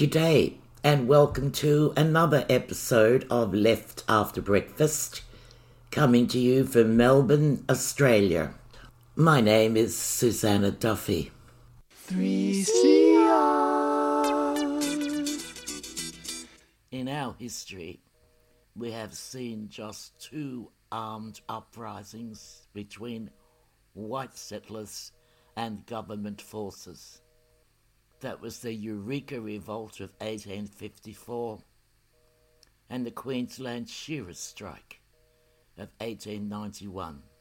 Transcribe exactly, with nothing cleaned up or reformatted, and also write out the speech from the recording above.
G'day, and welcome to another episode of Left After Breakfast, coming to you from Melbourne, Australia. My name is Susanna Duffy. three C R. In our history, we have seen just two armed uprisings between white settlers and government forces. That was the Eureka Revolt of eighteen fifty-four and the Queensland Shearers Strike of eighteen ninety-one.